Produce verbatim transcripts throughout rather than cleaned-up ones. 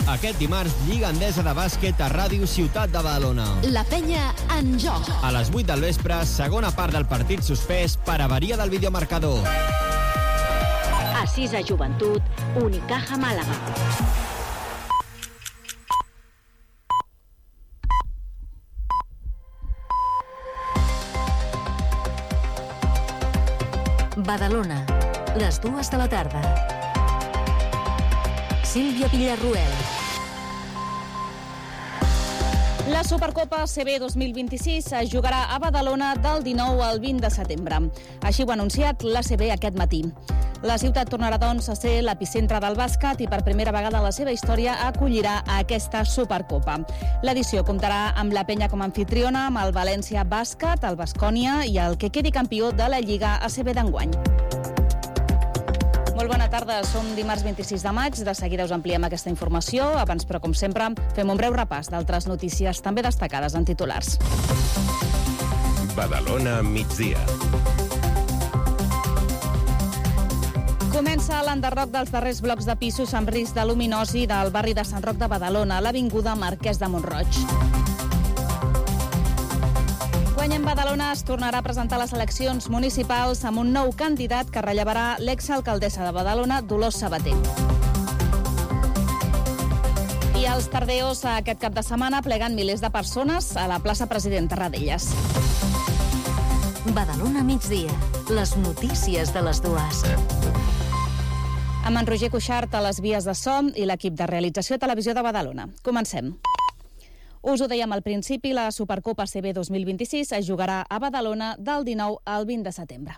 Aquest dimarts, Lliga Endesa de bàsquet a Ràdio Ciutat de Badalona. La penya en joc. A les vuit del vespre, segona part del partit suspès per avaria del videomarcador. Assisa Joventut, Unicaja Màlaga. Badalona, les dues de la tarda. Sílvia Villarroel. La Supercopa C B dos mil vint-i-sis es jugarà a Badalona del dinou al vint de setembre. Així ho ha anunciat l'A C B aquest matí. La ciutat tornarà, doncs, a ser l'epicentre del bàsquet i per primera vegada en la seva història acollirà aquesta Supercopa. L'edició comptarà amb la penya com a anfitriona, amb el València Bàsquet, el Baskònia i el que quedi campió de la Lliga A C B d'enguany. Molt bona tarda, som dimarts vint-i-sis de maig, de seguida us ampliem aquesta informació. Abans, però, com sempre, fem un breu repàs d'altres notícies també destacades en titulars. Badalona migdia. Comença l'enderroc dels darrers blocs de pisos amb risc de luminosi del barri de Sant Roc de Badalona, a l'avinguda Marquès de Mont-roig. Guanyem Badalona es tornarà a presentar les eleccions municipals amb un nou candidat que rellevarà l'exalcaldessa de Badalona, Dolors Sabater. I els tardeos aquest cap de setmana pleguen milers de persones a la plaça President Tarradellas. Badalona migdia, les notícies de les dues. Amb en Roger Cuixart a les vies de so i l'equip de realització Televisió de Badalona. Comencem. Us ho dèiem al principi, la Supercopa C B dos mil vint-i-sis es jugarà a Badalona del dinou al vint de setembre.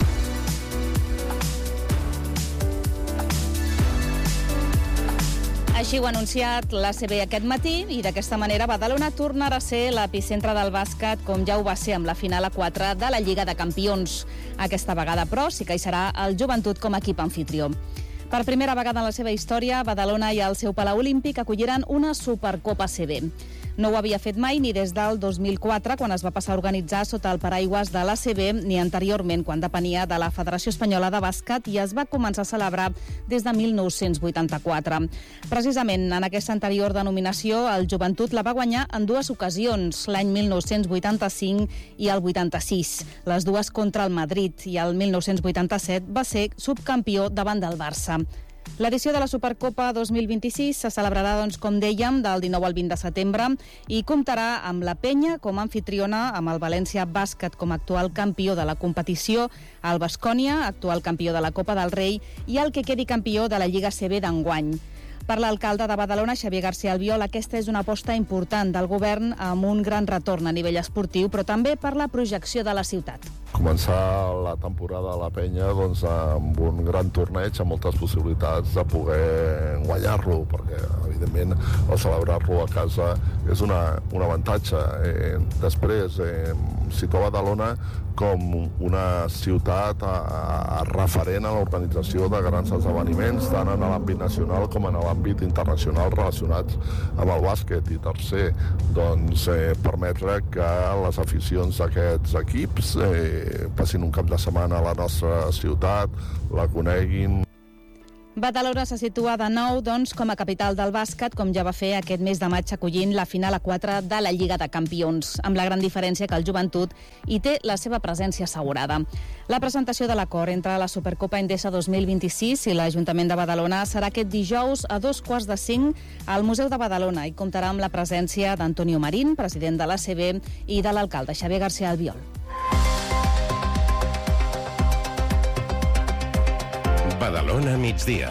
Així ho ha anunciat l'A C B aquest matí i d'aquesta manera Badalona tornarà a ser l'epicentre del bàsquet com ja ho va ser amb la final a quatre de la Lliga de Campions. Aquesta vegada, però, sí que hi serà el Joventut com a equip anfitrió. Per primera vegada en la seva història, Badalona i el seu Palau Olímpic acolliran una Supercopa C B. No ho havia fet mai ni des del dos mil quatre, quan es va passar a organitzar sota el paraigües de l'A C B, ni anteriorment, quan depenia de la Federació Espanyola de Bàsquet i es va començar a celebrar des de mil nou-cents vuitanta-quatre. Precisament en aquesta anterior denominació, el Joventut la va guanyar en dues ocasions, l'any mil nou-cents vuitanta-cinc i el vuitanta-sis. Les dues contra el Madrid, i el mil nou-cents vuitanta-set va ser subcampió davant del Barça. L'edició de la Supercopa dos mil vint-i-sis se celebrarà, doncs, com dèiem, del dinou al vint de setembre i comptarà amb la penya com a anfitriona, amb el València Bàsquet com a actual campió de la competició, el Baskònia, actual campió de la Copa del Rei, i el que quedi campió de la Lliga C B d'enguany. Per l'alcalde de Badalona, Xavier García Albiol, aquesta és una aposta important del govern amb un gran retorn a nivell esportiu, però també per la projecció de la ciutat. Començar la temporada a la penya, doncs, amb un gran torneig, amb moltes possibilitats de poder guanyar-lo, perquè evidentment el celebrar-lo a casa és una, un avantatge. Eh, després, eh, situa Badalona com una ciutat a, a referent a l'organització de grans esdeveniments, tant en l'àmbit nacional com en l'àmbit internacional relacionats amb el bàsquet. I tercer, doncs, eh, permetre que les aficions d'aquests equips eh, passin un cap de setmana a la nostra ciutat, la coneguin. Badalona se situa de nou, doncs, com a capital del bàsquet, com ja va fer aquest mes de maig acollint la final a quatre de la Lliga de Campions, amb la gran diferència que el Joventut hi té la seva presència assegurada. La presentació de l'acord entre la Supercopa Endesa dos mil vint-i-sis i l'Ajuntament de Badalona serà aquest dijous a dos quarts de cinc al Museu de Badalona i comptarà amb la presència d'Antonio Marín, president de l'A C B, i de l'alcalde Xavier García Albiol. Badalona migdia.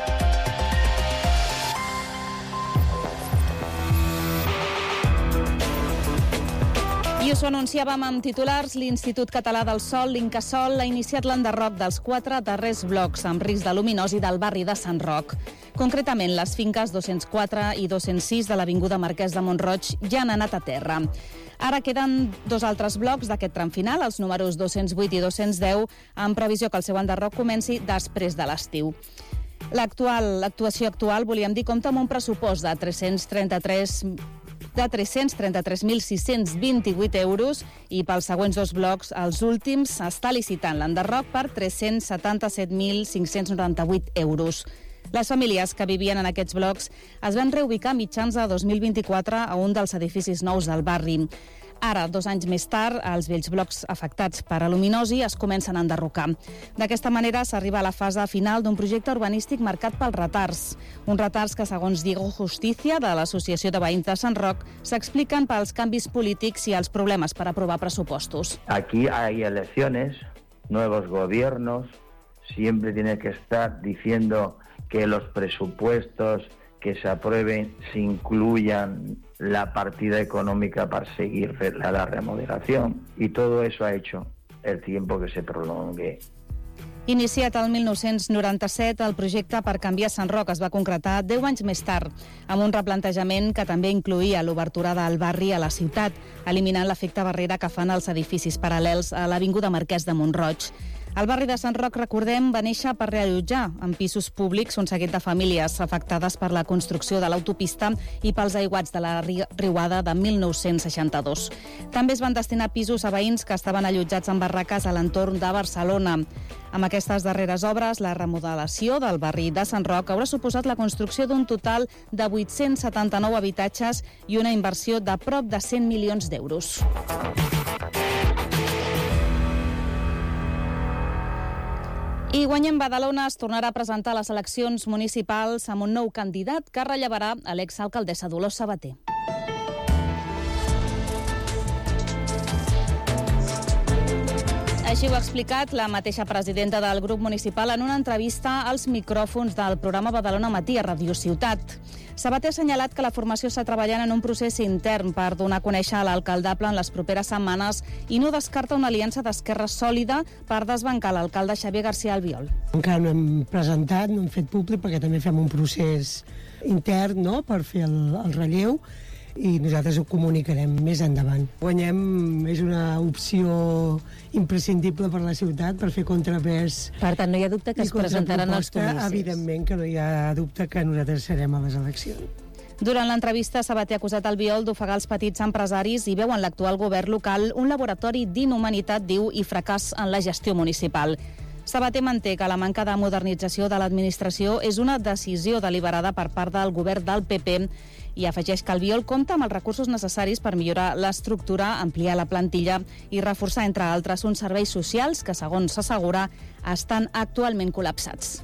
I us ho anunciàvem amb titulars. L'Institut Català del Sòl, l'Incasòl, ha iniciat l'enderroc dels quatre darrers blocs amb risc de luminosi del barri de Sant Roc. Concretament, les finques dos-cents quatre i dos-cents sis de l'avinguda Marquès de Mont-roig ja han anat a terra. Ara queden dos altres blocs d'aquest tram final, els números dos-cents vuit i dos-cents deu, amb previsió que el seu enderroc comenci després de l'estiu. L'actual, l'actuació actual, volíem dir, compta amb un pressupost de tres-cents trenta-tres de tres-cents trenta-tres mil sis-cents vint-i-vuit euros i pels següents dos blocs, els últims, està licitant l'enderroc per tres-cents setanta-set mil cinc-cents noranta-vuit euros. Les famílies que vivien en aquests blocs es van reubicar a mitjans de dos mil vint-i-quatre a un dels edificis nous del barri. Ara, dos anys més tard, els vells blocs afectats per aluminosi es comencen a enderrocar. D'aquesta manera s'arriba a la fase final d'un projecte urbanístic marcat pels retards. Uns retards que, segons Diego Justicia, de l'Associació de Veïns de Sant Roc, s'expliquen pels canvis polítics i els problemes per aprovar pressupostos. Aquí hay elecciones, nuevos gobiernos, siempre tiene que estar diciendo que los presupuestos que se aprueben se incluyan la partida económica para seguir la, la remodelación. Y todo eso ha hecho el tiempo que se prolongue. Iniciat el mil nou-cents noranta-set, el projecte per canviar Sant Roc es va concretar deu anys més tard, amb un replantejament que també incloïa l'obertura del barri a la ciutat, eliminant l'efecte barrera que fan els edificis paral·lels a l'Avinguda Marquès de Mont-roig. El barri de Sant Roc, recordem, va néixer per reallotjar en pisos públics un seguit de famílies afectades per la construcció de l'autopista i pels aiguats de la riuada de mil nou-cents seixanta-dos. També es van destinar pisos a veïns que estaven allotjats en barraques a l'entorn de Barcelona. Amb aquestes darreres obres, la remodelació del barri de Sant Roc haurà suposat la construcció d'un total de vuit-cents setanta-nou habitatges i una inversió de prop de cent milions d'euros. I Guanyem Badalona es tornarà a presentar a les eleccions municipals amb un nou candidat que rellevarà a l'exalcaldessa Dolors Sabater. Així ho ha explicat la mateixa presidenta del grup municipal en una entrevista als micròfons del programa Badalona Matí a Radio Ciutat. Sabater ha assenyalat que la formació està treballant en un procés intern per donar a conèixer a l'alcaldable en les properes setmanes i no descarta una aliança d'esquerra sòlida per desbancar l'alcalde Xavier García Albiol. Encara no hem presentat, no hem fet públic perquè també fem un procés intern, no?, per fer el, el relleu, i nosaltres ho comunicarem més endavant. Guanyem és una opció imprescindible per la ciutat per fer contrapès. Per tant, no hi ha dubte que es presentaran els comicis. Evidentment que no hi ha dubte que nosaltres serem a les eleccions. Durant l'entrevista, Sabater ha acusat Albiol d'ofegar els petits empresaris i veu en l'actual govern local un laboratori d'inhumanitat, diu, i fracàs en la gestió municipal. Sabater manté que la manca de modernització de l'administració és una decisió deliberada per part del govern del P P i afegeix que Albiol compta amb els recursos necessaris per millorar l'estructura, ampliar la plantilla i reforçar, entre altres, uns serveis socials que, segons s'assegura, estan actualment col·lapsats.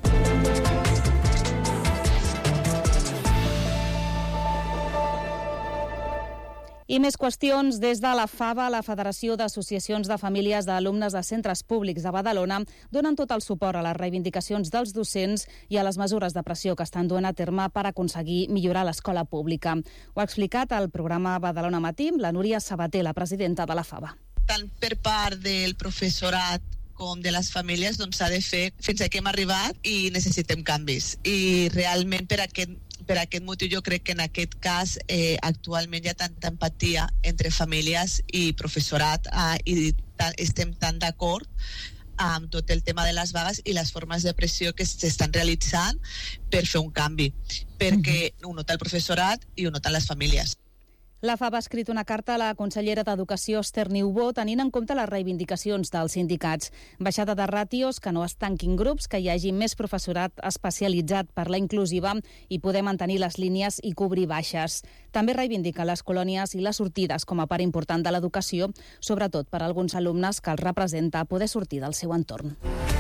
I més qüestions. Des de la FABA, la Federació d'Associacions de Famílies d'Alumnes de Centres Públics de Badalona, donen tot el suport a les reivindicacions dels docents i a les mesures de pressió que estan duent a terme per aconseguir millorar l'escola pública. Ho ha explicat al programa Badalona Matí la Núria Sabater, la presidenta de la FABA. Tant per part del professorat com de les famílies, doncs s'ha de fer fins a què hem arribat i necessitem canvis. I realment per aquest Per aquest motiu jo crec que en aquest cas eh, actualment hi ha tanta empatia entre famílies i professorat eh, i ta- estem tan d'acord amb tot el tema de les vagues i les formes de pressió que s'estan realitzant per fer un canvi, perquè ho nota el professorat i ho noten les famílies. La FABA ha escrit una carta a la consellera d'Educació, Esther Niubó, tenint en compte les reivindicacions dels sindicats. Baixada de ràtios, que no es tanquin grups, que hi hagi més professorat especialitzat per la inclusiva i poder mantenir les línies i cobrir baixes. També reivindica les colònies i les sortides com a part important de l'educació, sobretot per a alguns alumnes que els representa poder sortir del seu entorn.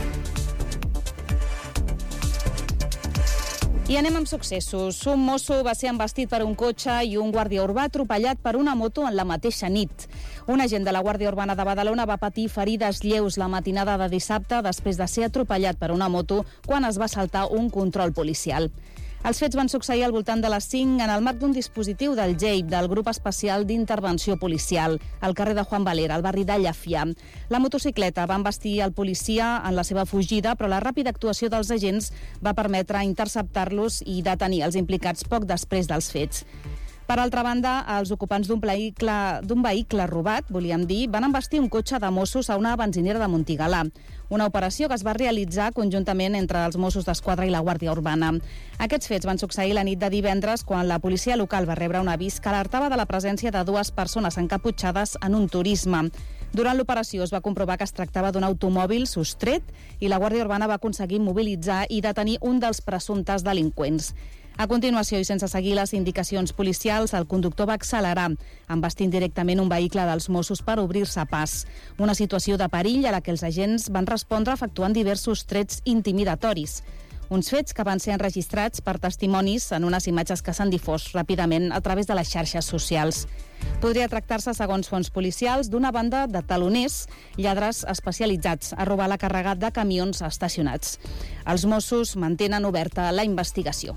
I anem amb successos. Un mosso va ser embestit per un cotxe i un guàrdia urbà atropellat per una moto en la mateixa nit. Un agent de la Guàrdia Urbana de Badalona va patir ferides lleus la matinada de dissabte després de ser atropellat per una moto quan es va saltar un control policial. Els fets van succeir al voltant de les cinc en el marc d'un dispositiu del G E I P, del Grup Especial d'Intervenció Policial, al carrer de Juan Valera, al barri de Llafià. La motocicleta va embestir el policia en la seva fugida, però la ràpida actuació dels agents va permetre interceptar-los i detenir els implicats poc després dels fets. Per altra banda, els ocupants d'un vehicle, d'un vehicle robat, volíem dir, van embestir un cotxe de Mossos a una benzinera de Montigalà. Una operació que es va realitzar conjuntament entre els Mossos d'Esquadra i la Guàrdia Urbana. Aquests fets van succeir la nit de divendres quan la policia local va rebre un avís que alertava de la presència de dues persones encaputxades en un turisme. Durant l'operació es va comprovar que es tractava d'un automòbil sostret i la Guàrdia Urbana va aconseguir mobilitzar i detenir un dels presumptes delinqüents. A continuació, i sense seguir les indicacions policials, el conductor va accelerar, embestint directament un vehicle dels Mossos per obrir-se pas. Una situació de perill a la que els agents van respondre efectuant diversos trets intimidatoris. Uns fets que van ser enregistrats per testimonis en unes imatges que s'han difós ràpidament a través de les xarxes socials. Podria tractar-se, segons fonts policials, d'una banda de taloners, lladres especialitzats a robar la càrrega de camions estacionats. Els Mossos mantenen oberta la investigació.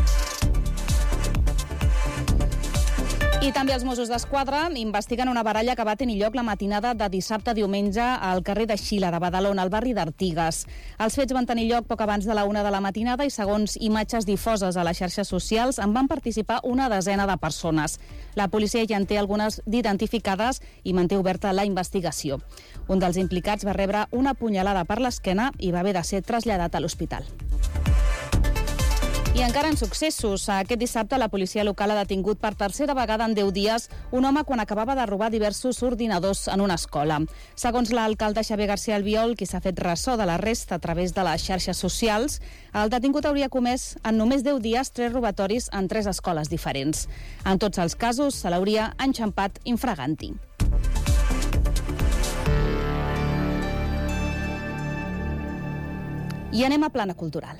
I també els Mossos d'Esquadra investiguen una baralla que va tenir lloc la matinada de dissabte a diumenge al carrer de Xile de Badalona, al barri d'Artigues. Els fets van tenir lloc poc abans de la una de la matinada i, segons imatges difoses a les xarxes socials, en van participar una desena de persones. La policia ja en té algunes d'identificades i manté oberta la investigació. Un dels implicats va rebre una punyalada per l'esquena i va haver de ser traslladat a l'hospital. I encara en successos, aquest dissabte la policia local ha detingut per tercera vegada en deu dies un home quan acabava de robar diversos ordinadors en una escola. Segons l'alcalde Xavier García Albiol, qui s'ha fet ressò de l'arrest a través de les xarxes socials, el detingut hauria comès en només deu dies tres robatoris en tres escoles diferents. En tots els casos se l'hauria enxampat infraganti. I anem a plana cultural.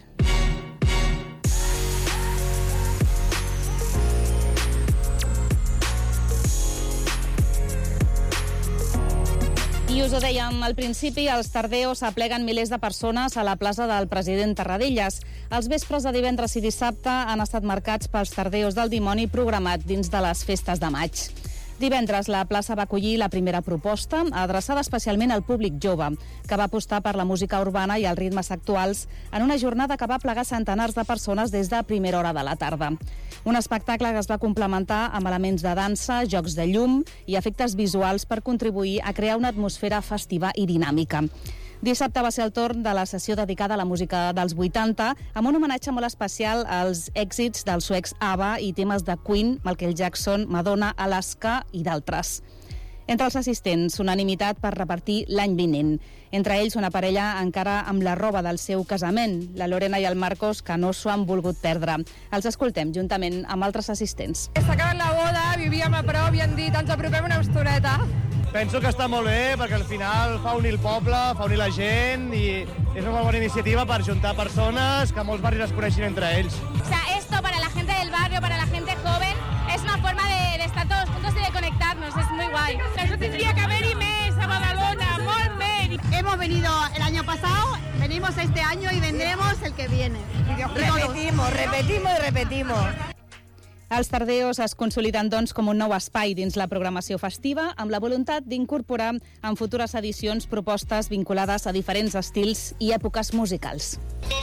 I us ho dèiem al principi, els Tardeos apleguen milers de persones a la plaça del President Tarradellas. Els vespres de divendres i dissabte han estat marcats pels Tardeos del Dimoni programat dins de les festes de maig. Divendres, la plaça va acollir la primera proposta, adreçada especialment al públic jove, que va apostar per la música urbana i els ritmes actuals en una jornada que va plegar centenars de persones des de primera hora de la tarda. Un espectacle que es va complementar amb elements de dansa, jocs de llum i efectes visuals per contribuir a crear una atmosfera festiva i dinàmica. Dissabte va ser el torn de la sessió dedicada a la música dels vuitanta, amb un homenatge molt especial als èxits dels suecs ABBA i temes de Queen, Michael Jackson, Madonna, Alaska i d'altres. Entre els assistents, unanimitat per repartir l'any vinent. Entre ells, una parella encara amb la roba del seu casament, la Lorena i el Marcos, que no s'ho han volgut perdre. Els escoltem juntament amb altres assistents. S'ha acabat la boda, vivíem a prop i han dit ens apropem una estoneta. Penso que està molt bé perquè al final fa unir el poble, fa unir la gent i és una molt bona iniciativa per juntar persones que molts barris es coneixin entre ells. O sea, esto para la gente del barrio, para la gente joven, es una forma de, de estar todos juntos y de conectarnos, es muy guay. Eso tendría que haber-hi més a Badalona, molt més. Hemos venido el año pasado, venimos este año y vendremos el que viene. Repetimos, repetimos y repetimos. Els Tardeos es consoliden, doncs, com un nou espai dins la programació festiva, amb la voluntat d'incorporar en futures edicions propostes vinculades a diferents estils i èpoques musicals.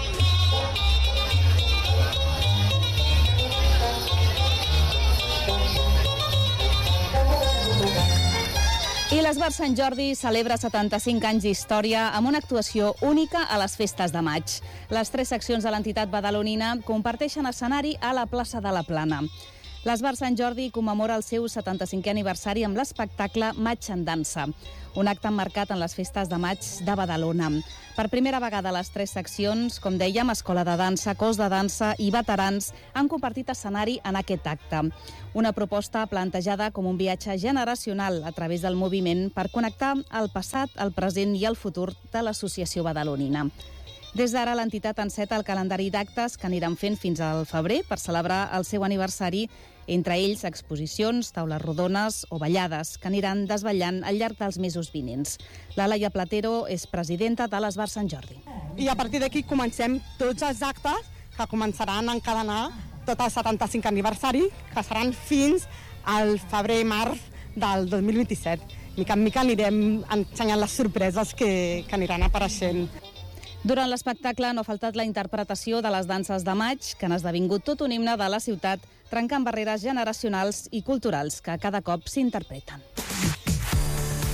I l'Esbar Sant Jordi celebra setanta-cinc anys d'història amb una actuació única a les festes de maig. Les tres seccions de l'entitat badalonina comparteixen escenari a la plaça de la Plana. L'Esbar Sant Jordi commemora el seu setanta-cinquè aniversari amb l'espectacle Maig en dansa, un acte emmarcat en les festes de maig de Badalona. Per primera vegada les tres seccions, com dèiem, Escola de Dansa, Cos de Dansa i Veterans, han compartit escenari en aquest acte. Una proposta plantejada com un viatge generacional a través del moviment per connectar el passat, el present i el futur de l'associació badalonina. Des d'ara, l'entitat enceta el calendari d'actes que aniran fent fins al febrer per celebrar el seu aniversari, entre ells exposicions, taules rodones o ballades que aniran desvetllant al llarg dels mesos vinents. La Laia Platero és presidenta de l'Esbar Sant Jordi. I a partir d'aquí comencem tots els actes que començaran a encadenar tot el setanta-cinquè aniversari, que seran fins al febrer i març del dos mil vint-i-set. Mica en mica anirem ensenyant les sorpreses que, que aniran apareixent. Durant l'espectacle no ha faltat la interpretació de les danses de maig, que han esdevingut tot un himne de la ciutat, trencant barreres generacionals i culturals que cada cop s'interpreten.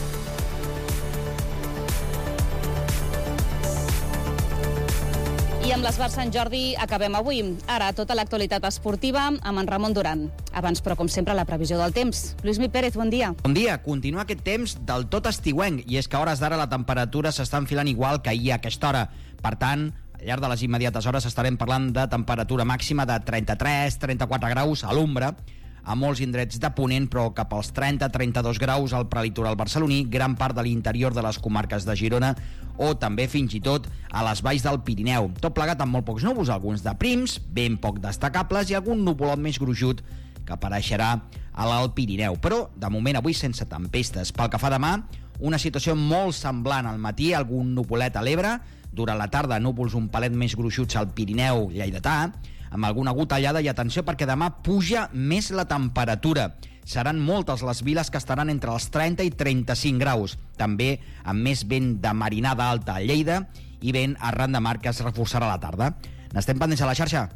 I amb l'Esbar Sant Jordi acabem avui. Ara, tota l'actualitat esportiva amb en Ramon Duran. Abans, però, com sempre, la previsió del temps. Lluís Mi Pérez, bon dia. Bon dia. Continua aquest temps del tot estiuenc, i és que a hores d'ara la temperatura s'està enfilant igual que ahir a aquesta hora. Per tant, al llarg de les immediates hores estarem parlant de temperatura màxima de trenta-tres a trenta-quatre graus a l'ombra, a molts indrets de Ponent, però cap als trenta a trenta-dos graus al prelitoral barceloní, gran part de l'interior de les comarques de Girona o també fins i tot a les valls del Pirineu. Tot plegat amb molt pocs núvols, alguns de prims, ben poc destacables, i algun nuvolot més gruixut que apareixerà a l'Alt Pirineu. Però, de moment, avui sense tempestes. Pel que fa demà, una situació molt semblant al matí, algun nuvolet a l'Ebre, durant la tarda núvols un palet més gruixuts al Pirineu lleidatà, amb alguna gotellada, i atenció perquè demà puja més la temperatura. Seran moltes les viles que estaran entre els trenta i trenta-cinc graus, també amb més vent de marinada alta a Lleida i vent arran de mar que es reforçarà a la tarda. N'estem pendents a la xarxa.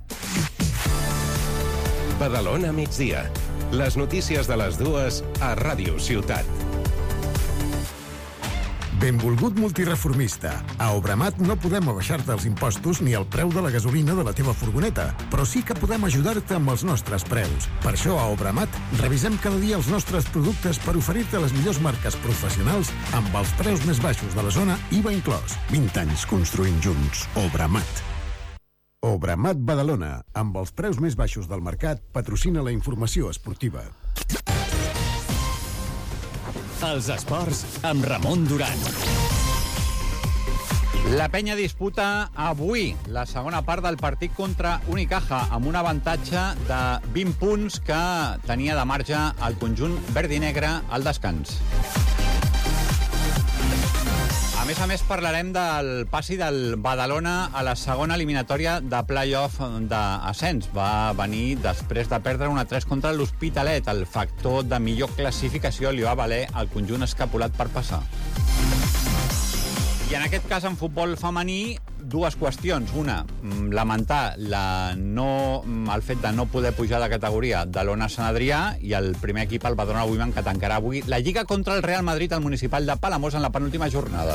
Badalona migdia. Les notícies de les dues a Ràdio Ciutat. Benvolgut multireformista. A Obramat no podem abaixar-te els impostos ni el preu de la gasolina de la teva furgoneta, però sí que podem ajudar-te amb els nostres preus. Per això a Obramat revisem cada dia els nostres productes per oferir-te les millors marques professionals amb els preus més baixos de la zona, I V A inclòs. vint anys construint junts. Obramat. Obramat Badalona, amb els preus més baixos del mercat, patrocina la informació esportiva. Els esports amb Ramon Duran. La Penya disputa avui la segona part del partit contra Unicaja amb un avantatge de vint punts que tenia de marge el conjunt verd i negre al descans. A més a més, parlarem del passi del Badalona a la segona eliminatòria de play-off d'ascens. Va venir després de perdre un a tres contra l'Hospitalet. El factor de millor classificació li va valer al conjunt escapulat per passar. I en aquest cas, en futbol femení, dues qüestions. Una, lamentar la no, el fet de no poder pujar de categoria de l'Ona Sant Adrià, i el primer equip, el Badalona Women, que tancarà avui la Lliga contra el Real Madrid al municipal de Palamós en la penúltima jornada.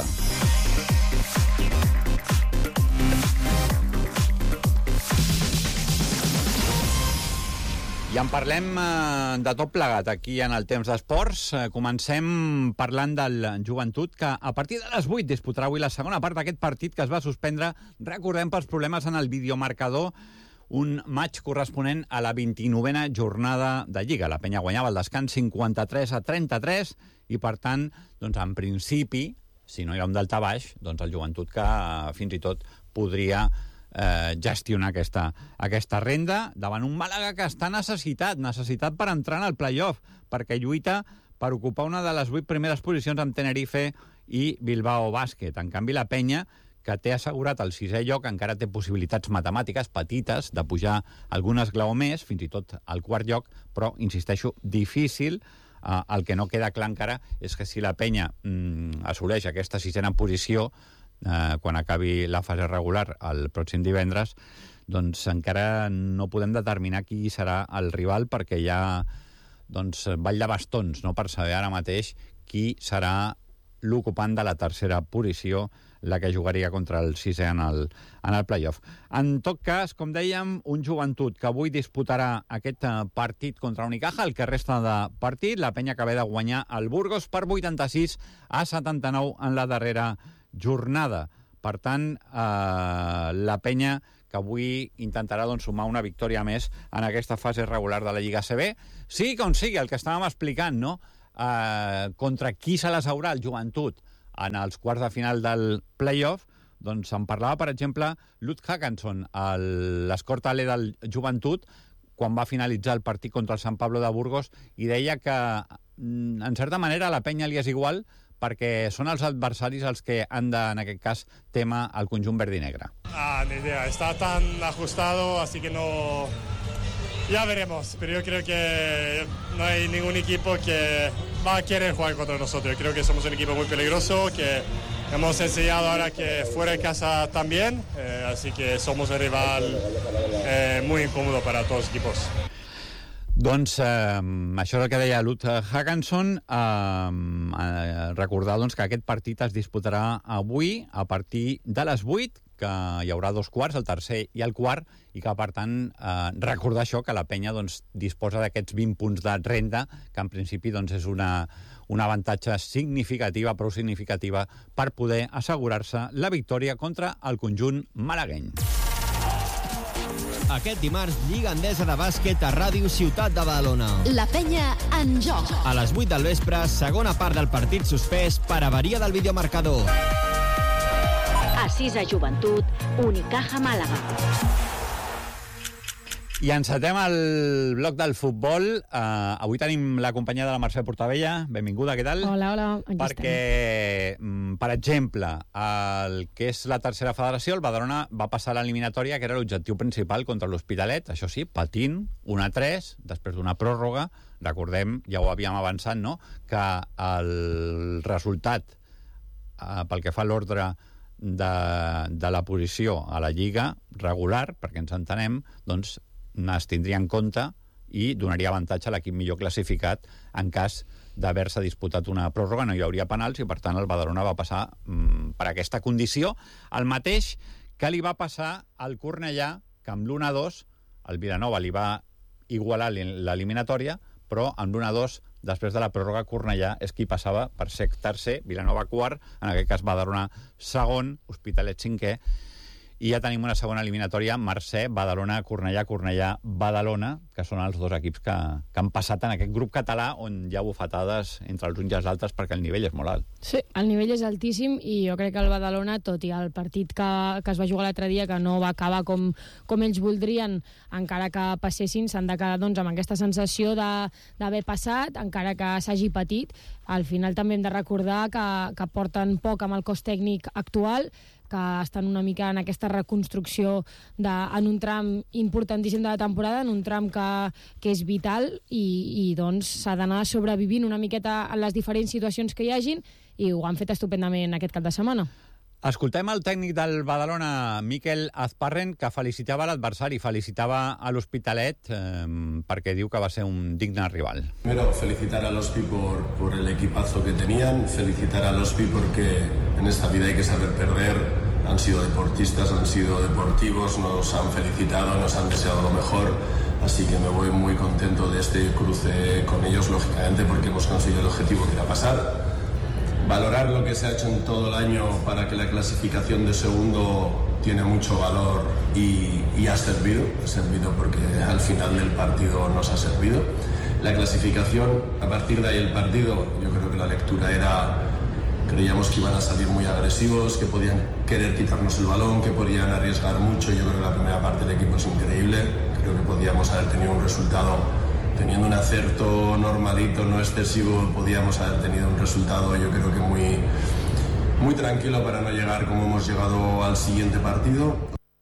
I en parlem eh, de tot plegat aquí en el Temps d'Esports. Eh, comencem parlant del Joventut, que a partir de les vuit disputarà avui la segona part d'aquest partit que es va suspendre, recordem, pels problemes en el videomarcador, un match corresponent a la vint-i-novena jornada de Lliga. La Penya guanyava el descans cinquanta-tres a trenta-tres i, per tant, doncs, en principi, si no hi ha un daltabaix, doncs el Joventut que eh, fins i tot podria Eh, gestionar aquesta, aquesta renda davant un Màlaga que està necessitat, necessitat per entrar en el play-off, perquè lluita per ocupar una de les vuit primeres posicions amb Tenerife i Bilbao Bàsquet. En canvi, la Penya, que té assegurat el sisè lloc, encara té possibilitats matemàtiques petites de pujar algun esglaó més, fins i tot al quart lloc, però, insisteixo, difícil. Eh, el que no queda clar encara és que si la Penya mm, assoleix aquesta sisena posició, Eh, quan acabi la fase regular el pròxim divendres, doncs encara no podem determinar qui serà el rival, perquè hi ha doncs, ball de bastons, no?, per saber ara mateix qui serà l'ocupant de la tercera posició, la que jugaria contra el sisè en el, en el play-off. En tot cas, com dèiem, un Joventut que avui disputarà aquest partit contra Unicaja, el que resta de partit, la Penya que ve de guanyar el Burgos per vuitanta-sis a setanta-nou en la darrera jornada. Per tant, eh, la Penya que avui intentarà doncs, sumar una victòria més en aquesta fase regular de la Lliga A C B. Sí, com sigui, el que estàvem explicant, no? Eh, contra qui se les haurà el Joventut en els quarts de final del play-off, doncs en parlava, per exemple, Lutz Hackanson, l'escorta alè del Joventut, quan va finalitzar el partit contra el Sant Pablo de Burgos, i deia que, en certa manera, a la Penya li és igual, perquè són els adversaris els que han de, en aquest cas, tema el conjunt verd i negre. Ah, ni idea. Está tan ajustado, así que no... Ya veremos, pero yo creo que no hay ningún equipo que va a querer jugar contra nosotros. Yo creo que somos un equipo muy peligroso, que hemos enseñado ahora que fuera de casa también, eh, así que somos un rival eh, muy incómodo para todos los equipos. Doncs eh, això és el que deia Lutz Hackanson. Eh, eh, recordar doncs, que aquest partit es disputarà avui a partir de les vuit, que hi haurà dos quarts, el tercer i el quart, i que, per tant, eh, recordar això, que la penya doncs, disposa d'aquests vint punts de renda, que en principi doncs, és una, una avantatge significativa, prou significativa, per poder assegurar-se la victòria contra el conjunt malagueny. Aquest dimarts, Lliga Endesa de Bàsquet a Ràdio Ciutat de Badalona. La penya en joc. A les vuit del vespre, segona part del partit suspès per avaria del videomarcador. A Sisa Joventut, Unicaja Màlaga. I encetem el bloc del futbol. Uh, avui tenim la companyia de la Mercè Portabella. Benvinguda, què tal? Hola, hola. Aquí Perquè, estem. per exemple, el que és la tercera federació, el Badalona va passar a l'eliminatòria, que era l'objectiu principal contra l'Hospitalet, això sí, patint, un a tres, després d'una pròrroga. Recordem, ja ho havíem avançat, no?, que el resultat, uh, pel que fa a l'ordre de, de la posició a la Lliga regular, perquè ens entenem, doncs, es tindria en compte i donaria avantatge a l'equip millor classificat en cas d'haver-se disputat una pròrroga, no hi hauria penals i per tant el Badalona va passar mm, per aquesta condició. El mateix que li va passar al Cornellà, que amb l'u a dos el Vilanova li va igualar l'eliminatòria, però amb l'u a dos després de la pròrroga Cornellà és qui passava per ser tercer, Vilanova quart, en aquest cas Badalona segon, Hospitalet cinquè. I ja tenim una segona eliminatòria, Mercè, Badalona, Cornellà, Cornellà, Badalona, que són els dos equips que, que han passat en aquest grup català on hi ha bufetades entre els uns i els altres perquè el nivell és molt alt. Sí, el nivell és altíssim i jo crec que el Badalona, tot i el partit que, que es va jugar l'altre dia, que no va acabar com, com ells voldrien, encara que passessin, s'han de quedar doncs, amb aquesta sensació d'haver passat, encara que s'hagi patit. Al final també hem de recordar que, que porten poc amb el cos tècnic actual, que estan una mica en aquesta reconstrucció de, en un tram importantíssim de la temporada, en un tram que, que és vital i, i doncs s'ha d'anar sobrevivint una miqueta en les diferents situacions que hi hagin i ho han fet estupendament aquest cap de setmana. Escoltem el tècnic del Badalona, Miquel Azparren, que felicitava l'adversari, felicitava a l'Hospitalet eh, perquè diu que va ser un digne rival. Primero, felicitar a l'Hospi por, por el equipazo que tenían, felicitar a l'Hospi porque en esta vida hay que saber perder, han sido deportistas, han sido deportivos, nos han felicitado, nos han deseado lo mejor, así que me voy muy contento de este cruce con ellos, lógicamente, porque hemos conseguido el objetivo que era pasar. Valorar lo que se ha hecho en todo el año para que la clasificación de segundo tiene mucho valor y, y ha servido, ha servido porque al final del partido nos ha servido. La clasificación, a partir de ahí el partido, yo creo que la lectura era, creíamos que iban a salir muy agresivos, que podían querer quitarnos el balón, que podían arriesgar mucho. Yo creo que la primera parte del equipo es increíble, creo que podíamos haber tenido un resultado. Teniendo un acierto normalito, no excesivo, podíamos haber tenido un resultado, yo creo que muy, muy tranquilo para no llegar como hemos llegado al siguiente partido.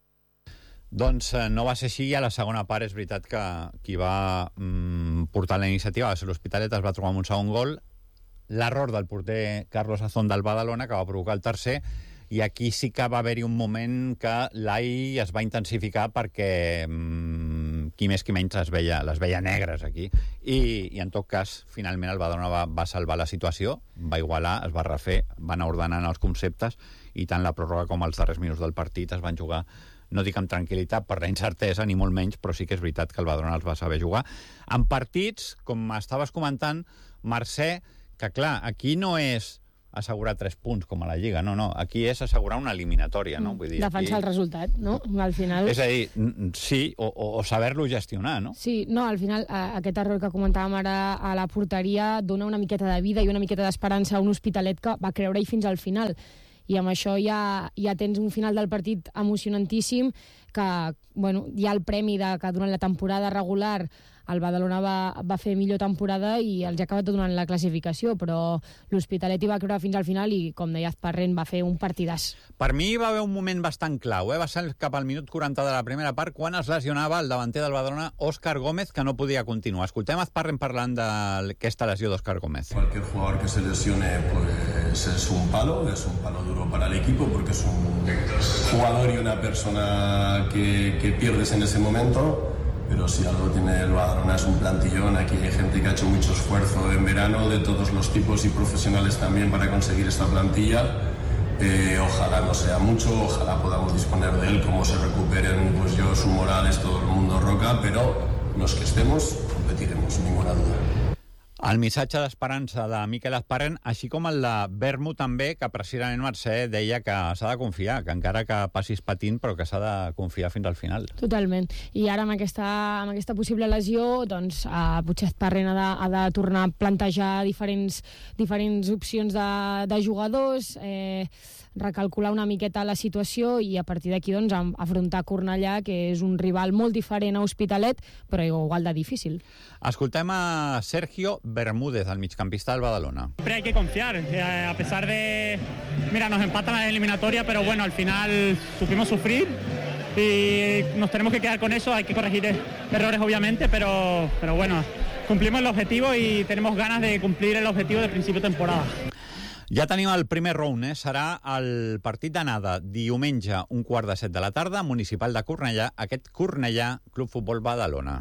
Doncs eh, no va ser així, i a la segona part és veritat que qui va mm, portar la iniciativa va ser l'Hospitalet, es va trobar amb un segon gol, l'error del porter Carlos Azón del Badalona, que va provocar el tercer, i aquí sí que va haver-hi un moment que l'A I es va intensificar perquè mmm, qui més qui menys les veia, les veia negres aquí, i, i en tot cas finalment el Badalona va, va salvar la situació, va igualar, es va refer, van ordenant els conceptes i tant la pròrroga com els darrers minuts del partit es van jugar, no dic amb tranquil·litat per la incertesa ni molt menys, però sí que és veritat que el Badalona els va saber jugar en partits, com estaves comentant Mercè, que clar, aquí no és assegurar tres punts com a la Lliga, no, no, aquí és assegurar una eliminatòria, no? Vull dir, defensar aquí... el resultat, no? Al final... És a dir, sí, o, o, o saber-lo gestionar, no? Sí, no, al final aquest error que comentàvem ara a la porteria dona una miqueta de vida i una miqueta d'esperança a un Hospitalet que va creure-hi fins al final. I amb això ja, ja tens un final del partit emocionantíssim que, bueno, hi ha el premi de que durant la temporada regular el Badalona va, va fer millor temporada i els ha acabat donant la classificació, però l'Hospitalet hi va creure fins al final i, com deia Azparren, va fer un partidàs. Per mi hi va haver un moment bastant clau, eh? Va ser cap al minut quaranta de la primera part, quan es lesionava el davanter del Badalona, Òscar Gómez, que no podia continuar. Escoltem Azparren parlant d'aquesta lesió d'Òscar Gómez. Cualquier jugador que se lesione pues es un palo, es un palo duro para el equipo porque es un jugador y una persona que, que pierdes en ese momento. Pero si algo tiene el Badalona es un plantillón. Aquí hay gente que ha hecho mucho esfuerzo en verano, de todos los tipos y profesionales también, para conseguir esta plantilla. Eh, ojalá no sea mucho, ojalá podamos disponer de él, como se recuperen pues yo, su Morales, todo el mundo Roca, pero los que estemos competiremos, ninguna duda. El missatge d'esperança de Miquel Esparren, així com el de Bermu també, que precisament Mercè deia que s'ha de confiar, que encara que passis patint, però que s'ha de confiar fins al final. Totalment. I ara amb aquesta, amb aquesta possible lesió, doncs uh, potser Esparren ha de, ha de tornar a plantejar diferents, diferents opcions de, de jugadors, eh, recalcular una miqueta la situació i a partir d'aquí doncs, afrontar Cornellà, que és un rival molt diferent a Hospitalet, però igual de difícil. Escoltem a Sergio Bermúdez, el migcampista del Badalona. Siempre hay que confiar, eh, a pesar de... Mira, nos empatan en la eliminatoria, pero bueno, al final supimos sufrir y nos tenemos que quedar con eso, hay que corregir errores obviamente, pero, pero bueno, cumplimos el objetivo y tenemos ganas de cumplir el objetivo de principio de temporada. Ja tenim el primer round, eh? Serà el partit d'anada diumenge, un quart de set de la tarda, Municipal de Cornellà, aquest Cornellà, Club Futbol Badalona.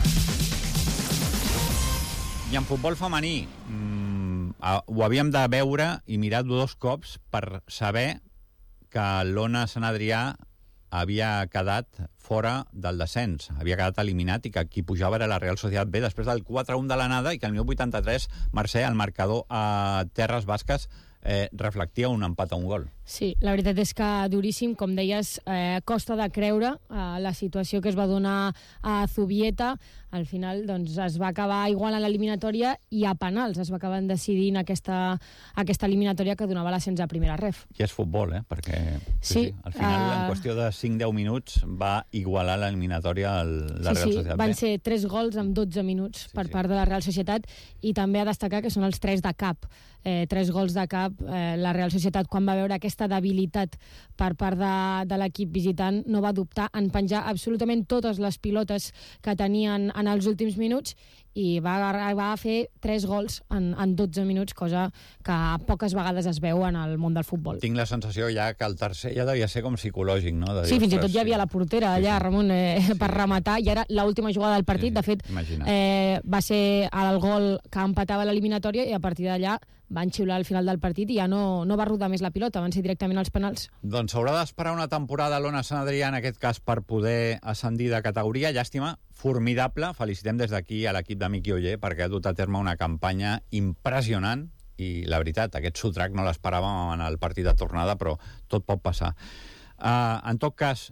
I en futbol femení, mmm, ho havíem de veure i mirar dos cops per saber que l'Ona Sant Adrià havia quedat fora del descens, havia quedat eliminat i que qui pujava era la Real Societat B després del quatre a un de l'anada i que al minut vuitanta-tres, Mercè, el marcador a Terres Basques, eh, reflectia un empat a un gol. Sí, la veritat és que duríssim, com deies, eh, costa de creure eh, la situació que es va donar a Zubieta. Al final doncs, es va acabar igual a l'eliminatòria i a penals es va acabar decidint aquesta, aquesta eliminatòria que donava l'ascens a primera ref. I és futbol, eh? Perquè sí, sí, sí, al final, uh... en qüestió de cinc a deu minuts, va igualar l'eliminatòria la sí, Real sí, Societat B. Van ser tres gols en dotze minuts sí, per sí. part de la Real Societat i també a destacar que són els tres de cap. Eh, tres gols de cap. Eh, la Real Societat, quan va veure aquesta debilitat per part de, de l'equip visitant, no va dubtar en penjar absolutament totes les pilotes que tenien en els últims minuts i va arribar a fer tres gols en, en dotze minuts, cosa que poques vegades es veu en el món del futbol. Tinc la sensació ja que el tercer ja devia ser com psicològic, no? De sí, dir, fins i tot hi havia sí. la portera allà, sí, sí. Ramon, eh, sí. per rematar, i era l'última jugada del partit. Sí, sí. De fet, eh, va ser el gol que empatava l'eliminatòria i a partir d'allà van xiular al final del partit i ja no, no va rodar més la pilota, van ser directament als penals. Doncs s'haurà d'esperar una temporada a l'Ona Sant Adrià, en aquest cas, per poder ascendir de categoria. Llàstima, formidable. Felicitem des d'aquí a l'equip de Miqui Oller perquè ha dut a terme una campanya impressionant i, la veritat, aquest sotrac no l'esperàvem en el partit de tornada, però tot pot passar. Uh, en tot cas,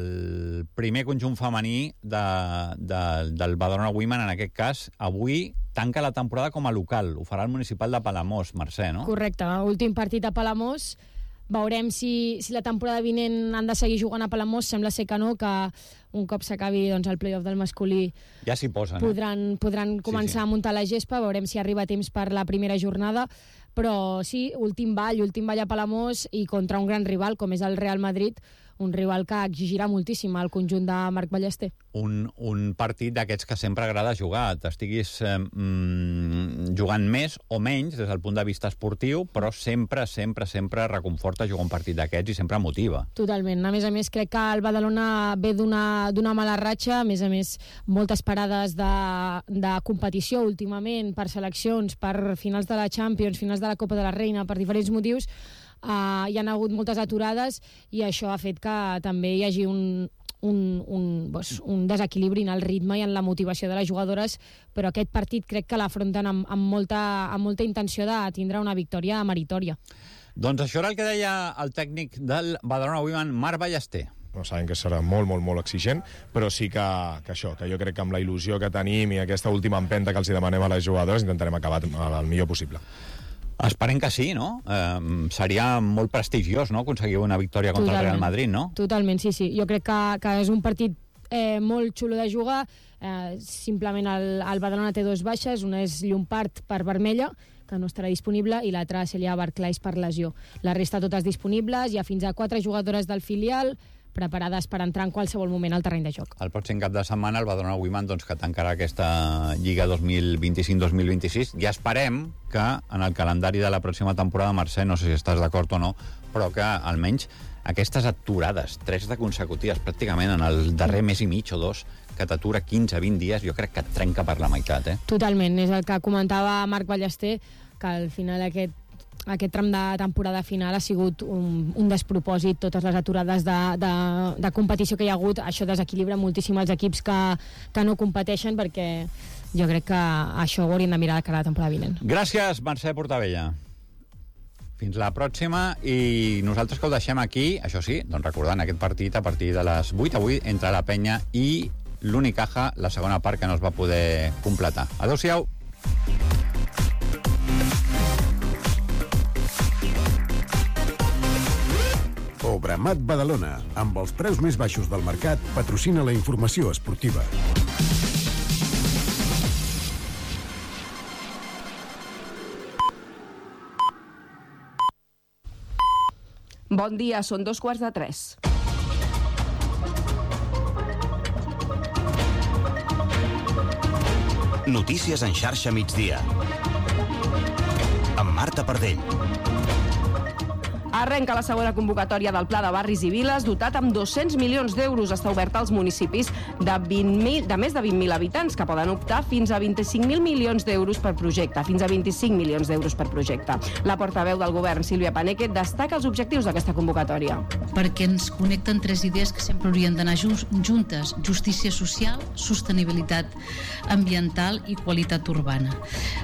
el primer conjunt femení de, de, del Badalona Women, en aquest cas, avui tanca la temporada com a local. Ho farà el Municipal de Palamós, Mercè, no? Correcte. Últim partit a Palamós. Veurem si, si la temporada vinent han de seguir jugant a Palamós. Sembla ser que no, que un cop s'acabi doncs, el play-off del masculí ja s'hi posen, podran, eh? podran començar sí, sí. a muntar la gespa. Veurem si arriba a temps per la primera jornada. Però sí, últim ball, últim ball a Palamós i contra un gran rival com és el Real Madrid, un rival que exigirà moltíssim al conjunt de Marc Ballester. Un, un partit d'aquests que sempre agrada jugar. T'estiguis eh, mm, jugant més o menys des del punt de vista esportiu, però sempre, sempre, sempre reconforta jugar un partit d'aquests i sempre motiva. Totalment. A més a més, crec que el Badalona ve d'una mala ratxa, a més a més, moltes parades de, de competició últimament per seleccions, per finals de la Champions, finals de la Copa de la Reina, per diferents motius. Uh, hi ha hagut moltes aturades i això ha fet que també hi hagi un, un, un, doncs, un desequilibri en el ritme i en la motivació de les jugadores, però aquest partit crec que l'afronten amb, amb, molta, amb molta intenció de tindre una victòria meritòria. Doncs això era el que deia el tècnic del Badalona Women, Marc Ballester. No, sabem que serà molt, molt, molt exigent, però sí que, que això, que jo crec que amb la il·lusió que tenim i aquesta última empenta que els demanem a les jugadores intentarem acabar el millor possible. Esperem que sí, no? Eh, seria molt prestigiós, no?, aconseguir una victòria contra Totalment. el Real Madrid, no? Totalment, sí, sí. Jo crec que, que és un partit eh, molt xulo de jugar. Eh, simplement el, el Badalona té dos baixes, una és Llompart per vermella, que no estarà disponible, i l'altra Celia Barclays per lesió. La resta totes disponibles, hi ha fins a quatre jugadores del filial preparades per entrar en qualsevol moment al terreny de joc. El pròxim cap de setmana el Badalona Women, doncs, que tancarà aquesta Lliga dos mil vint-i-cinc dos mil vint-i-sis, i esperem que en el calendari de la pròxima temporada, Mercè, no sé si estàs d'acord o no, però que almenys aquestes aturades, tres de consecutives, pràcticament en el darrer mes i mig o dos, que t'atura quinze a vint dies, jo crec que et trenca per la meitat, eh? Totalment, és el que comentava Marc Ballester, que al final aquest aquest tram de temporada final ha sigut un, un despropòsit, totes les aturades de, de, de competició que hi ha hagut, això desequilibra moltíssim els equips que, que no competeixen, perquè jo crec que això ho hauríem de mirar de cara a la temporada vinent. Gràcies, Mercè Portabella. Fins la pròxima, i nosaltres que ho deixem aquí, això sí, doncs recordant aquest partit a partir de les vuit avui entre la Penya i l'Unicaja, la segona part que no es va poder completar. Adéu-siau. Obramat Badalona, amb els preus més baixos del mercat, patrocina la informació esportiva. Bon dia, són dos quarts de tres. Notícies en xarxa migdia. Amb Marta Pardell. Arrenca la segona convocatòria del Pla de Barris i Viles, dotat amb dos-cents milions d'euros. Està oberta als municipis de, vint mil, de més de vint mil habitants, que poden optar fins a vint-i-cinc mil milions d'euros per projecte. Fins a vint-i-cinc milions d'euros per projecte. La portaveu del govern, Sílvia Paneque, destaca els objectius d'aquesta convocatòria. Perquè ens connecten tres idees que sempre haurien d'anar juntes: justícia social, sostenibilitat ambiental i qualitat urbana.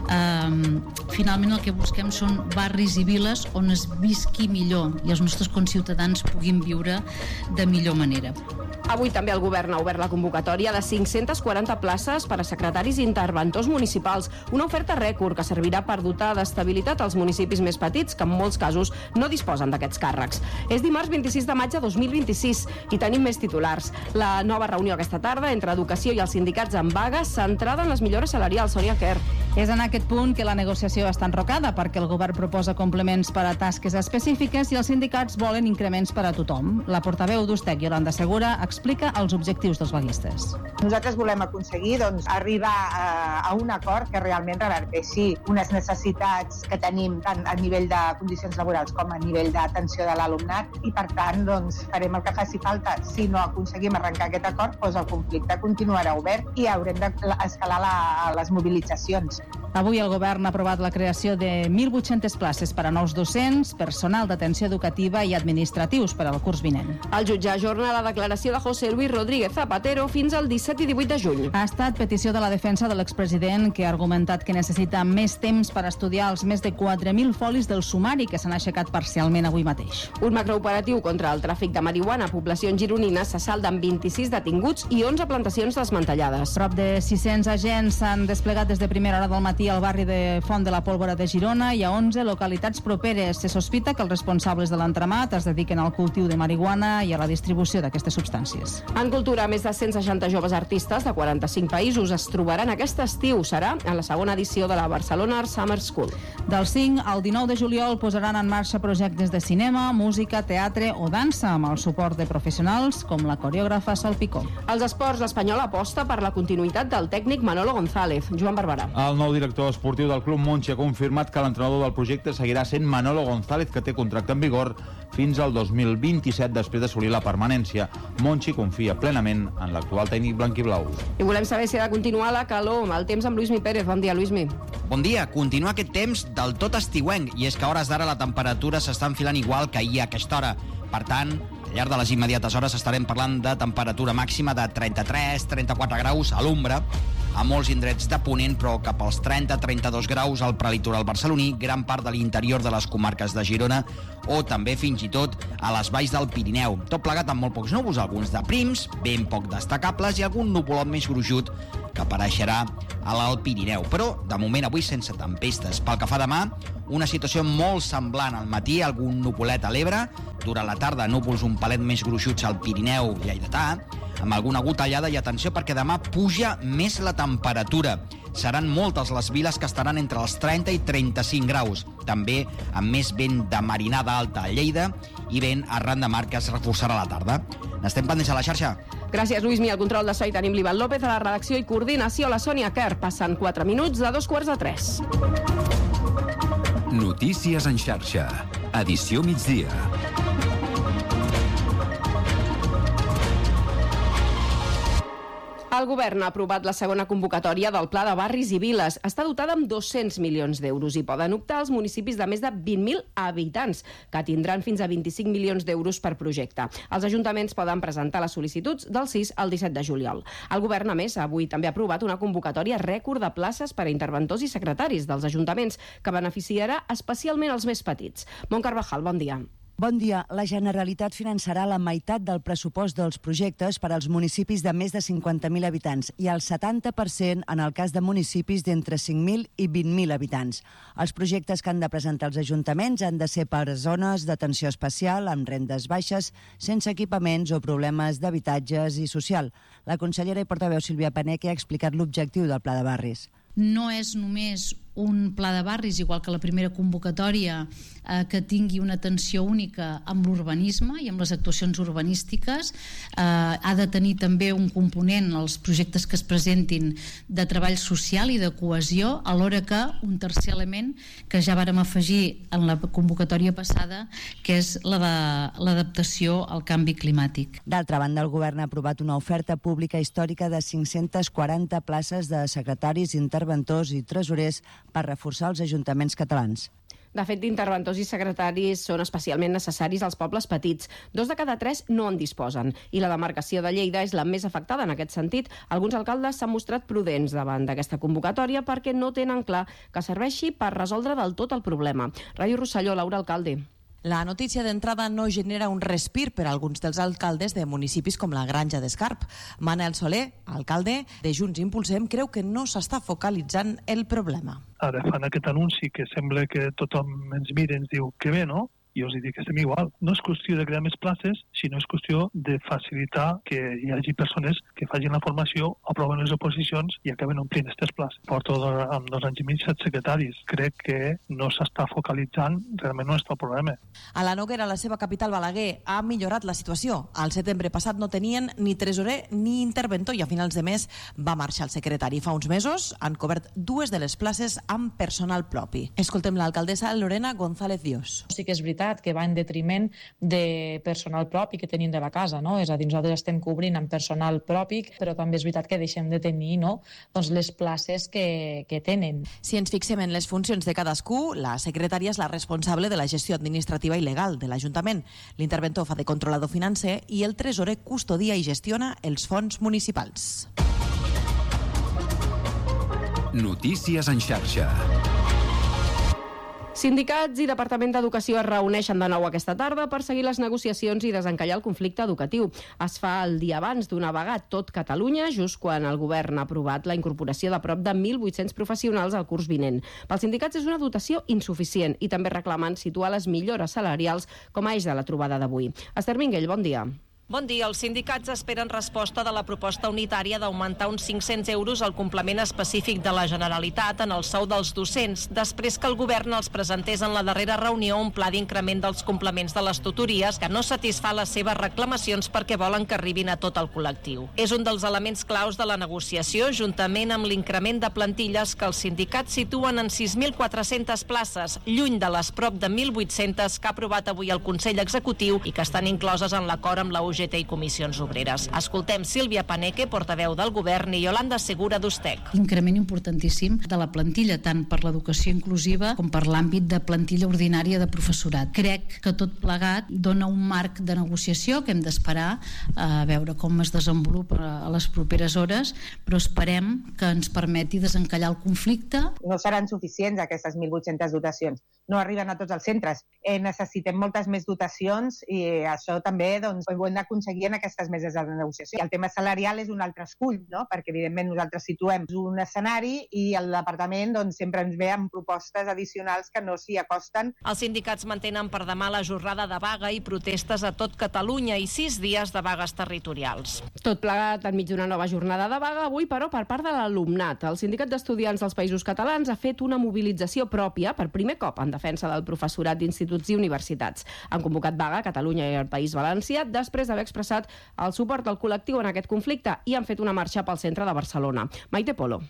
Um, finalment el que busquem són barris i viles on es visqui millor i els nostres conciutadans puguin viure de millor manera. Avui també el govern ha obert la convocatòria de cinc-centes quaranta places per a secretaris i interventors municipals, una oferta rècord que servirà per dotar d'estabilitat als municipis més petits, que en molts casos no disposen d'aquests càrrecs. És dimarts vint-i-sis de maig de dos mil vint-i-sis i tenim més titulars. La nova reunió aquesta tarda entre Educació i els sindicats en vaga, centrada en les millores salarials. Sònia Quer. És en aquest punt que la negociació està enrocada, perquè el govern proposa complements per a tasques específiques i els sindicats volen increments per a tothom. La portaveu d'Ustec, Yolanda Segura, explica els objectius dels vaguistes. Nosaltres volem aconseguir doncs, arribar a, a un acord que realment reverteixi unes necessitats que tenim tant a nivell de condicions laborals com a nivell d'atenció de l'alumnat, i per tant doncs, farem el que faci falta. Si no aconseguim arrencar aquest acord, doncs el conflicte continuarà obert i haurem d'escalar la, les mobilitzacions. Avui el govern ha aprovat la creació de mil vuit-centes places per a nous docents, personal d'atenció educativa i administratius per al curs vinent. El jutge ajorna la declaració de José Luis Rodríguez Zapatero fins al disset i divuit de juny. Ha estat petició de la defensa de l'expresident, que ha argumentat que necessita més temps per estudiar els més de quatre mil folis del sumari que s'han aixecat parcialment avui mateix. Un macrooperatiu contra el tràfic de marihuana a poblacions gironines se salda amb vint-i-sis detinguts i onze plantacions desmantellades. Prop de sis-cents agents s'han desplegat des de primera hora del matí al barri de Font de la Pólvora de Girona i a onze localitats properes. Se sospita que els responsables de l'entramat es dediquen al cultiu de marihuana i a la distribució d'aquestes substàncies. En cultura, més de cent seixanta joves artistes de quaranta-cinc països es trobaran aquest estiu. Serà en la segona edició de la Barcelona Art Summer School. Del cinc al dinou de juliol posaran en marxa projectes de cinema, música, teatre o dansa amb el suport de professionals com la coreògrafa Sol Picó. Als esports, l'Espanyol aposta per la continuïtat del tècnic Manolo González. Joan Barberà. El nou director esportiu del Club Montxi ha confirmat que l'entrenador del projecte seguirà sent Manolo González, que té contracte en vigor fins al dos mil vint-i-set després d'assolir la permanència. Montxi confia plenament en l'actual tècnic blanquiblau. I volem saber si ha de continuar la calor. El temps amb Lluís Mi Pérez. Bon dia, Lluís Mi. Bon dia. Continua aquest temps del tot estiuenc, i és que a hores d'ara la temperatura s'està enfilant igual que ahir a aquesta hora. Per tant, al llarg de les immediates hores estarem parlant de temperatura màxima de trenta-tres a trenta-quatre graus a l'ombra, a molts indrets de Ponent, però cap als trenta a trenta-dos graus al prelitoral barceloní, gran part de l'interior de les comarques de Girona o també fins i tot a les valls del Pirineu. Tot plegat amb molt pocs núvols, alguns de prims, ben poc destacables, i algun nuvolot més gruixut que apareixerà a l'Alt Pirineu. Però, de moment, avui sense tempestes. Pel que fa demà, una situació molt semblant. Al matí, algun nuvolet a l'Ebre, durant la tarda, núvols un palet més gruixuts al Pirineu lleidatà, amb alguna gotellada, i atenció perquè demà puja més la temperatura. Seran moltes les viles que estaran entre els trenta i trenta-cinc graus, també amb més vent de marinada alta a Lleida i vent arran de mar que es reforçarà a la tarda. N'estem pendents a la xarxa. Gràcies, Lluís Mi. Al control de so hi tenim l'Ivan López, a la redacció i coordinació la Sònia Quer. Passen quatre minuts de dos quarts de tres. Notícies en xarxa. Edició migdia. El govern ha aprovat la segona convocatòria del Pla de Barris i Viles. Està dotada amb dos-cents milions d'euros i poden optar els municipis de més de vint mil habitants, que tindran fins a vint-i-cinc milions d'euros per projecte. Els ajuntaments poden presentar les sol·licituds del sis al disset de juliol. El govern, a més, avui també ha aprovat una convocatòria rècord de places per a interventors i secretaris dels ajuntaments, que beneficiarà especialment els més petits. Mont Carvajal, bon dia. Bon dia. La Generalitat finançarà la meitat del pressupost dels projectes per als municipis de més de cinquanta mil habitants i el setanta per cent en el cas de municipis d'entre cinc mil i vint mil habitants. Els projectes que han de presentar els ajuntaments han de ser per zones d'atenció especial, amb rendes baixes, sense equipaments o problemes d'habitatges i social. La consellera i portaveu Sílvia Paneque ha explicat l'objectiu del Pla de Barris. No és només un pla de barris, igual que la primera convocatòria, eh, que tingui una atenció única amb l'urbanisme i amb les actuacions urbanístiques. Eh, ha de tenir també un component, els projectes que es presentin, de treball social i de cohesió, alhora que un tercer element que ja vàrem afegir en la convocatòria passada, que és la de l'adaptació al canvi climàtic. D'altra banda, el govern ha aprovat una oferta pública històrica de cinc-centes quaranta places de secretaris, interventors i tresorers per reforçar els ajuntaments catalans. De fet, d'interventors i secretaris són especialment necessaris als pobles petits. Dos de cada tres no en disposen. I la demarcació de Lleida és la més afectada en aquest sentit. Alguns alcaldes s'han mostrat prudents davant d'aquesta convocatòria perquè no tenen clar que serveixi per resoldre del tot el problema. Ràdio Rosselló, Laura Alcalde. La notícia d'entrada no genera un respir per a alguns dels alcaldes de municipis com la Granja d'Escarp. Manel Soler, alcalde de Junts Impulsem, creu que no s'està focalitzant el problema. Ara fan aquest anunci que sembla que tothom ens mira i ens diu que bé, no? I us dic que estem igual. No és qüestió de crear més places, sinó és qüestió de facilitar que hi hagi persones que facin la formació, aproven les oposicions i acaben omplint aquestes places. Porto amb dos anys i mig set secretaris. Crec que no s'està focalitzant realment no és el problema. A la Noguera, la seva capital, Balaguer, ha millorat la situació. Al setembre passat no tenien ni tresorer ni interventor i a finals de mes va marxar el secretari. Fa uns mesos han cobert dues de les places amb personal propi. Escoltem l'alcaldessa Lorena González Dios. Sí que és veritat que va en detriment de personal propi que tenim de la casa, no? És a dir, nosaltres estem cobrint amb personal propi, però també és veritat que deixem de tenir, no? doncs les places que, que tenen. Si ens fixem en les funcions de cadascú, la secretària és la responsable de la gestió administrativa i legal de l'Ajuntament. L'interventor fa de controlador financer i el tresorer custodia i gestiona els fons municipals. Notícies en xarxa. Sindicats i Departament d'Educació es reuneixen de nou aquesta tarda per seguir les negociacions i desencallar el conflicte educatiu. Es fa el dia abans d'una vaga a tot Catalunya, just quan el govern ha aprovat la incorporació de prop de mil vuit-cents professionals al curs vinent. Pels sindicats és una dotació insuficient i també reclamen situar les millores salarials com a eix de la trobada d'avui. Esther Minguell, bon dia. Bon dia. Els sindicats esperen resposta de la proposta unitària d'augmentar uns cinc-cents euros el complement específic de la Generalitat en el sou dels docents, després que el govern els presentés en la darrera reunió un pla d'increment dels complements de les tutories que no satisfà les seves reclamacions perquè volen que arribin a tot el col·lectiu. És un dels elements claus de la negociació, juntament amb l'increment de plantilles que els sindicats situen en sis mil quatre-centes places, lluny de les prop de mil vuit-cents que ha aprovat avui el Consell Executiu i que estan incloses en l'acord amb la U G T i Comissions Obreres. Escoltem Sílvia Paneque, portaveu del govern, i Yolanda Segura d'Ustec. Increment importantíssim de la plantilla, tant per l'educació inclusiva com per l'àmbit de plantilla ordinària de professorat. Crec que tot plegat dona un marc de negociació que hem d'esperar a veure com es desenvolupa a les properes hores, però esperem que ens permeti desencallar el conflicte. No seran suficients aquestes mil vuit-centes dotacions. No arriben a tots els centres. Eh, necessitem moltes més dotacions i això també doncs, ho hem d'aconseguir en aquestes meses de negociació. El tema salarial és un altre escull, no? Perquè evidentment nosaltres situem un escenari i el departament doncs, sempre ens ve amb propostes addicionals que no s'hi acosten. Els sindicats mantenen per demà la jornada de vaga i protestes a tot Catalunya i sis dies de vagues territorials. Tot plegat enmig d'una nova jornada de vaga, avui però per part de l'alumnat. El Sindicat d'Estudiants dels Països Catalans ha fet una mobilització pròpia per primer cop en defensa del professorat d'instituts i universitats. Han convocat vaga a Catalunya i al País Valencià després d'haver expressat el suport al col·lectiu en aquest conflicte i han fet una marxa pel centre de Barcelona. Maite Polo.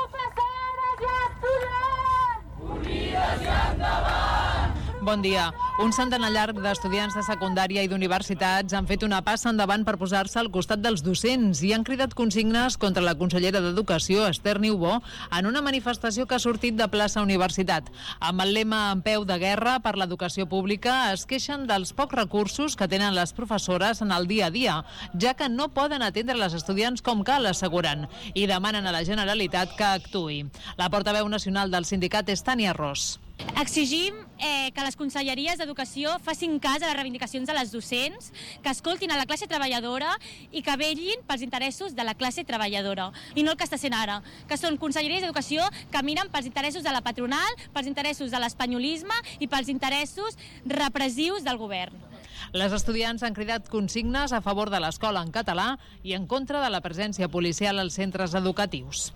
Professores i estudiants! Unides i endavant! Bon dia. Un centenar llarg d'estudiants de secundària i d'universitats han fet una passa endavant per posar-se al costat dels docents i han cridat consignes contra la consellera d'Educació, Esther Niubó, en una manifestació que ha sortit de plaça Universitat. Amb el lema "En peu de guerra per l'educació pública", es queixen dels pocs recursos que tenen les professores en el dia a dia, ja que no poden atendre les estudiants com cal, asseguren, i demanen a la Generalitat que actuï. La portaveu nacional del sindicat és Tània Ros. Exigim eh, que les conselleries d'Educació facin cas a les reivindicacions de les docents, que escoltin a la classe treballadora i que vetllin pels interessos de la classe treballadora. I no el que està sent ara, que són conselleries d'Educació que miren pels interessos de la patronal, pels interessos de l'espanyolisme i pels interessos repressius del govern. Les estudiants han cridat consignes a favor de l'escola en català i en contra de la presència policial als centres educatius.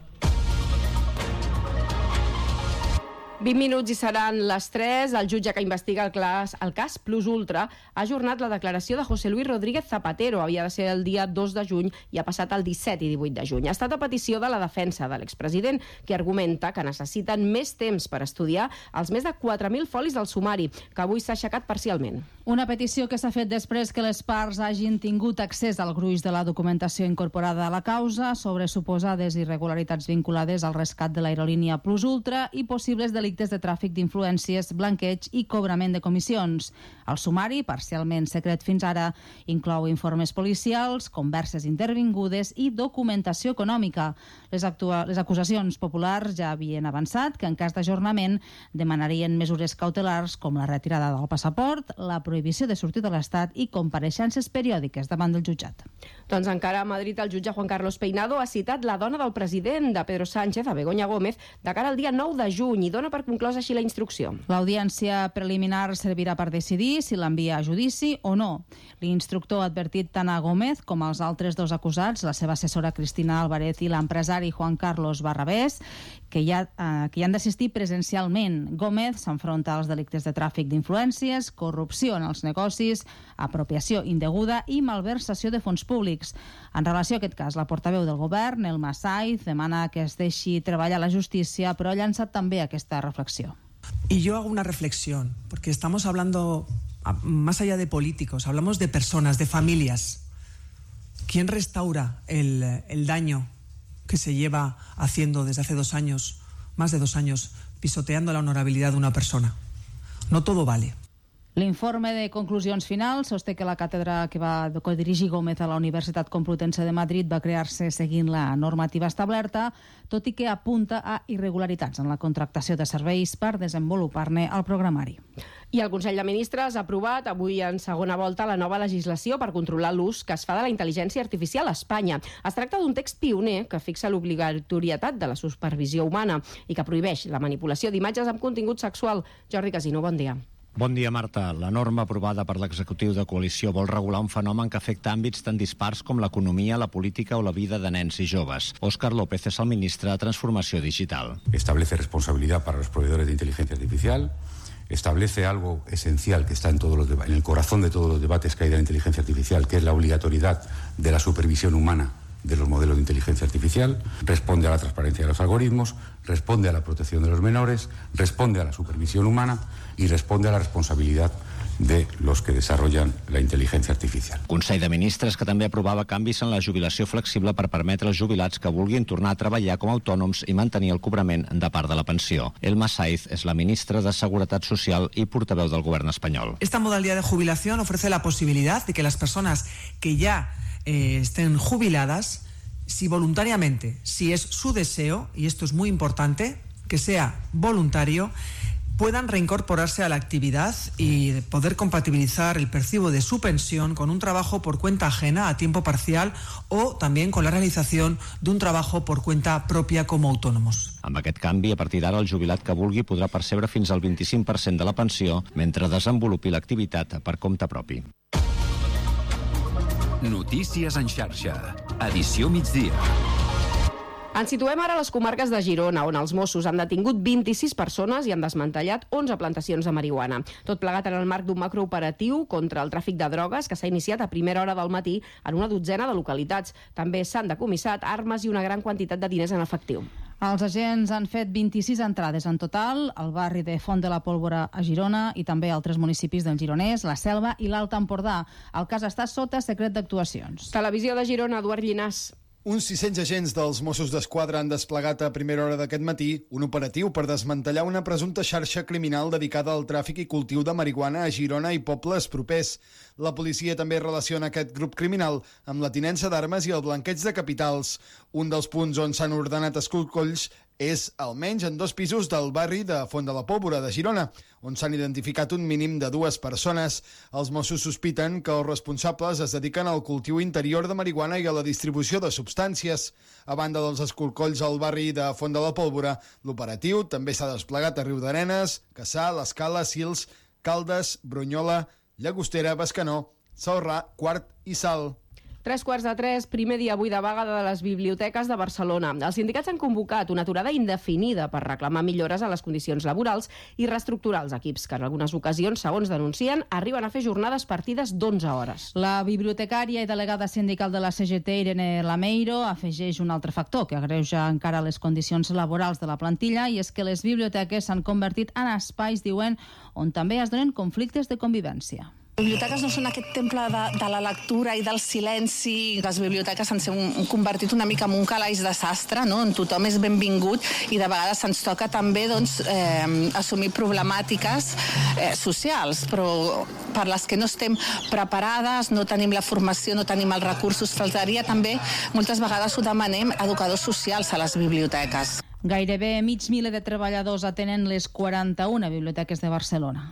vint minuts i seran les tres. El jutge que investiga el cas, el cas Plus Ultra ha ajornat la declaració de José Luis Rodríguez Zapatero. Havia de ser el dia dos de juny i ha passat el disset i divuit de juny. Ha estat a petició de la defensa de l'expresident, que argumenta que necessiten més temps per estudiar els més de quatre mil folis del sumari, que avui s'ha aixecat parcialment. Una petició que s'ha fet després que les parts hagin tingut accés al gruix de la documentació incorporada a la causa sobre suposades irregularitats vinculades al rescat de l'aerolínia Plus Ultra i possibles delictes de tràfic d'influències, blanqueig i cobrament de comissions. El sumari, parcialment secret fins ara, inclou informes policials, converses intervingudes i documentació econòmica. Les, actua- les acusacions populars ja havien avançat que en cas d'ajornament demanarien mesures cautelars com la retirada del passaport, la prohibició de sortir de l'Estat i compareixences periòdiques davant del jutjat. Doncs encara a Madrid el jutge Juan Carlos Peinado ha citat la dona del president, de Pedro Sánchez, a Begoña Gómez, de cara al dia nou de juny i dona per conclosa així la instrucció. L'audiència preliminar servirà per decidir si l'envia a judici o no. L'instructor ha advertit tant a Gómez com als altres dos acusats, la seva assessora Cristina Álvarez i l'empresari Juan Carlos Barrabés, que hi, ha, eh, que hi han d'assistir presencialment. Gómez s'enfronta als delictes de tràfic d'influències, corrupció en els negocis, apropiació indeguda i malversació de fons públics. En relació a aquest cas, la portaveu del govern, Elma Saiz, demana que es deixi treballar la justícia, però ha llançat també aquesta reflexió. Y yo hago una reflexión, porque estamos hablando, más allá de políticos, hablamos de personas, de familias. ¿Quién restaura el, el daño que se lleva haciendo desde hace dos años, más de dos años, pisoteando la honorabilidad de una persona? No todo vale. L'informe de conclusions finals sosté que la càtedra que va codirigir Gómez a la Universitat Complutense de Madrid va crear-se seguint la normativa establerta, tot i que apunta a irregularitats en la contractació de serveis per desenvolupar-ne el programari. I el Consell de Ministres ha aprovat avui en segona volta la nova legislació per controlar l'ús que es fa de la intel·ligència artificial a Espanya. Es tracta d'un text pioner que fixa l'obligatorietat de la supervisió humana i que prohibeix la manipulació d'imatges amb contingut sexual. Jordi Casino, bon dia. Bon dia, Marta. La norma aprovada per l'executiu de coalició vol regular un fenomen que afecta àmbits tan dispars com l'economia, la política o la vida de nens i joves. Óscar López és el ministre de Transformació Digital. Establece responsabilidad para los proveedores de inteligencia artificial, establece algo esencial que está en, todos los deba- en el corazón de todos los debates que hay de la inteligencia artificial, que es la obligatoriedad de la supervisión humana de los modelos de inteligencia artificial, responde a la transparencia de los algoritmos, responde a la protección de los menores, responde a la supervisión humana y responde a la responsabilidad de los que desarrollan la inteligencia artificial. Consell de Ministres que també aprovava canvis en la jubilació flexible per permetre als jubilats que vulguin tornar a treballar com a autònoms i mantenir el cobrament de part de la pensió. Elma Saiz és la ministra de Seguretat Social i portaveu del govern espanyol. Esta modalidad de jubilación ofrece la posibilidad de que las personas que ya eh, estén jubiladas, si voluntariamente, si es su deseo, y esto es muy importante, que sea voluntario, puedan reincorporarse a la actividad y poder compatibilizar el percibo de su pensión con un trabajo por cuenta ajena a tiempo parcial o también con la realització d'un trabajo por cuenta propia com a autònoms. Amb aquest canvi, a partir d'ara, el jubilat que vulgui podrà percebre fins al vint-i-cinc per cent de la pensió mentre desenvolupi l'activitat per compte propi. Notícies en xarxa. Edició migdia. Ens situem ara a les comarques de Girona, on els Mossos han detingut vint-i-sis persones i han desmantellat onze plantacions de marihuana. Tot plegat en el marc d'un macrooperatiu contra el tràfic de drogues que s'ha iniciat a primera hora del matí en una dotzena de localitats. També s'han decomissat armes i una gran quantitat de diners en efectiu. Els agents han fet vint-i-sis entrades en total al barri de Font de la Pólvora a Girona i també a altres municipis del Gironès, la Selva i l'Alt Empordà. El cas està sota secret d'actuacions. Televisió de Girona, Eduard Llinàs. Uns sis-cents agents dels Mossos d'Esquadra han desplegat a primera hora d'aquest matí un operatiu per desmantellar una presumpta xarxa criminal dedicada al tràfic i cultiu de marihuana a Girona i pobles propers. La policia també relaciona aquest grup criminal amb la tinença d'armes i el blanqueig de capitals. Un dels punts on s'han ordenat escorcolls és almenys en dos pisos del barri de Font de la Pólvora de Girona, on s'han identificat un mínim de dues persones. Els Mossos sospiten que els responsables es dediquen al cultiu interior de marihuana i a la distribució de substàncies. A banda dels escorcolls al barri de Font de la Pólvora, l'operatiu també s'ha desplegat a Riudarenes, Cassà, l'Escala, Sils, Caldes, Brunyola, Llagostera, Bescanó, Celrà, Quart i Salt. Tres quarts de tres, primer dia avui de vaga de les biblioteques de Barcelona. Els sindicats han convocat una aturada indefinida per reclamar millores a les condicions laborals i reestructurar els equips, que en algunes ocasions, segons denuncien, arriben a fer jornades partides d'onze hores. La bibliotecària i delegada sindical de la C G T, Irene Lameiro, afegeix un altre factor que agreuja encara les condicions laborals de la plantilla, i és que les biblioteques s'han convertit en espais, diuen, on també es donen conflictes de convivència. Les biblioteques no són aquest temple de, de la lectura i del silenci. Les biblioteques s'han convertit una mica en un calaix de sastre, no? On tothom és benvingut i de vegades ens toca també doncs, eh, assumir problemàtiques eh, socials, però per les que no estem preparades, no tenim la formació, no tenim els recursos. Faltaria també, moltes vegades ho demanem, educadors socials a les biblioteques. Gairebé mig miler de treballadors atenen les quaranta-una biblioteques de Barcelona.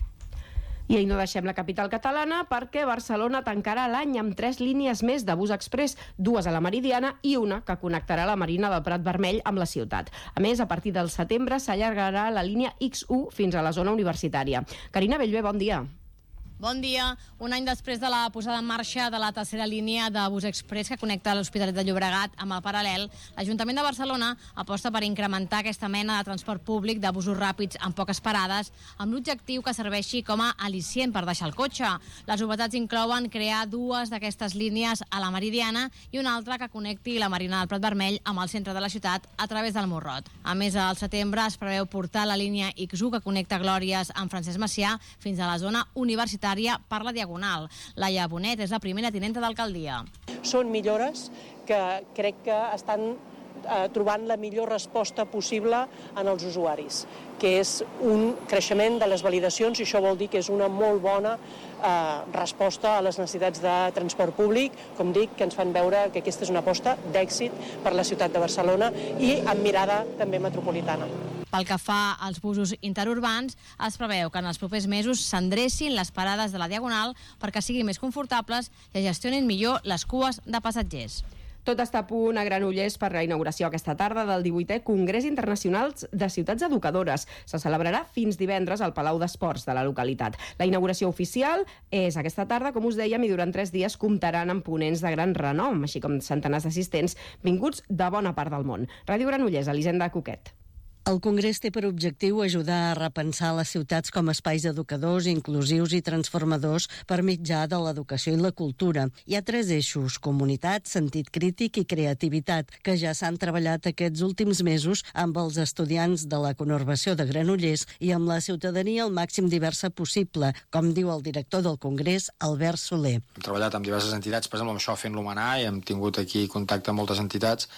I ahir no deixem la capital catalana perquè Barcelona tancarà l'any amb tres línies més de bus express, dues a la Meridiana i una que connectarà la Marina del Prat Vermell amb la ciutat. A més, a partir del setembre s'allargarà la línia X u fins a la zona universitària. Carina Bellver, bon dia. Bon dia. Un any després de la posada en marxa de la tercera línia de bus express que connecta l'Hospitalet de Llobregat amb el Paral·lel, l'Ajuntament de Barcelona aposta per incrementar aquesta mena de transport públic de busos ràpids amb poques parades, amb l'objectiu que serveixi com a al·licient per deixar el cotxe. Les novetats inclouen crear dues d'aquestes línies a la Meridiana i una altra que connecti la Marina del Prat Vermell amb el centre de la ciutat a través del Morrot. A més, al setembre es preveu portar la línia X u que connecta Glòries amb Francesc Macià fins a la zona universitària per la Diagonal. Laia Bonet és la primera tinenta d'alcaldia. Són millores que crec que estan eh, trobant la millor resposta possible en els usuaris, que és un creixement de les validacions, i això vol dir que és una molt bona eh, resposta a les necessitats de transport públic, com dic, que ens fan veure que aquesta és una aposta d'èxit per la ciutat de Barcelona i amb mirada també metropolitana. Pel que fa als busos interurbans, es preveu que en els propers mesos s'endrecin les parades de la Diagonal perquè siguin més confortables i gestionin millor les cues de passatgers. Tot està a punt a Granollers per la inauguració aquesta tarda del divuitè Congrés Internacional de Ciutats Educadores. Se celebrarà fins divendres al Palau d'Esports de la localitat. La inauguració oficial és aquesta tarda, com us dèiem, i durant tres dies comptaran amb ponents de gran renom, així com centenars d'assistents vinguts de bona part del món. Ràdio Granollers, Elisenda Coquet. El Congrés té per objectiu ajudar a repensar les ciutats com a espais educadors, inclusius i transformadors per mitjà de l'educació i la cultura. Hi ha tres eixos: comunitat, sentit crític i creativitat, que ja s'han treballat aquests últims mesos amb els estudiants de la conurbació de Granollers i amb la ciutadania el màxim diversa possible, com diu el director del Congrés, Albert Soler. Hem treballat amb diverses entitats, per exemple, amb això fent l'Humanà, i hem tingut aquí contacte amb moltes entitats,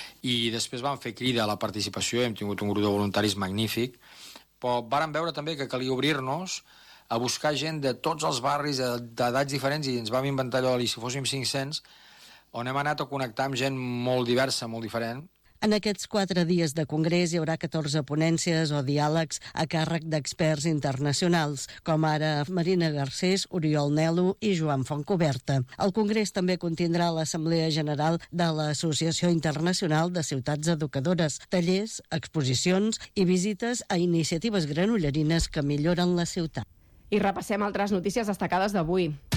i després vam fer crida a la participació, hem tingut un grup de voluntaris magnífic, però vàrem veure també que calia obrir-nos a buscar gent de tots els barris, d'edats diferents, i ens vam inventar allò, i si fóssim cinc-cents, on hem anat a connectar amb gent molt diversa, molt diferent. En aquests quatre dies de congrés hi haurà catorze ponències o diàlegs a càrrec d'experts internacionals, com ara Marina Garcés, Oriol Nelo i Joan Fontcoberta. El congrés també contindrà l'Assemblea General de l'Associació Internacional de Ciutats Educadores, tallers, exposicions i visites a iniciatives granollerines que milloren la ciutat. I repassem altres notícies destacades d'avui.